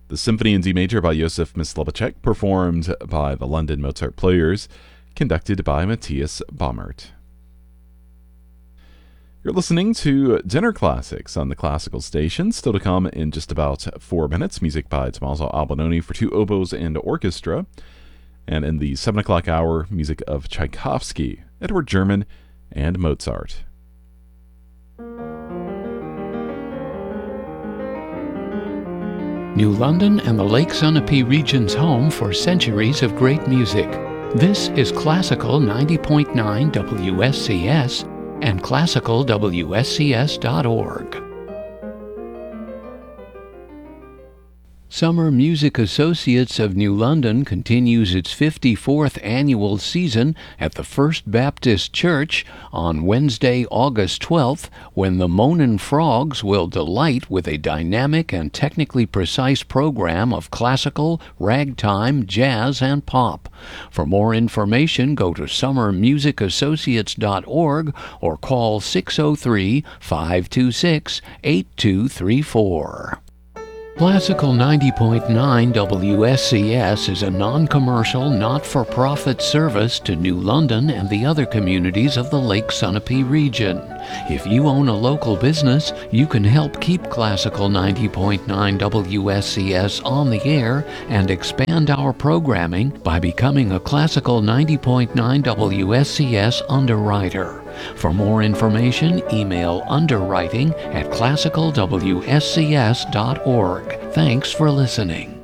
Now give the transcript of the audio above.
The Symphony in D major by Josef Myslbacek, performed by the London Mozart Players, conducted by Matthias Baumert. You're listening to Dinner Classics on the Classical Station. Still to come in just about 4 minutes, music by Tommaso Albinoni for 2 oboes and orchestra. And in the 7 o'clock hour, music of Tchaikovsky, Edward German, and Mozart. New London and the Lake Sunapee region's home for centuries of great music. This is Classical 90.9 WSCS and classicalwscs.org. Summer Music Associates of New London continues its 54th annual season at the First Baptist Church on Wednesday, August 12th, when the Moanin' Frogs will delight with a dynamic and technically precise program of classical, ragtime, jazz, and pop. For more information, go to summermusicassociates.org or call 603-526-8234. Classical 90.9 WSCS is a non-commercial, not-for-profit service to New London and the other communities of the Lake Sunapee region. If you own a local business, you can help keep Classical 90.9 WSCS on the air and expand our programming by becoming a Classical 90.9 WSCS underwriter. For more information, email underwriting@classicalwscs.org. Thanks for listening.